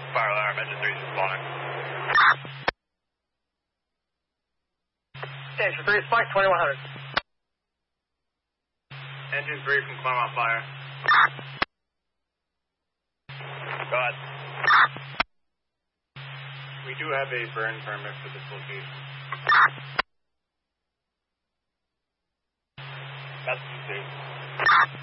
Fire alarm, engine 3 responding. Station 3 spike 2100. Engine 3 from Claremont Fire. Go ahead. We do have a burn permit for this location. That's the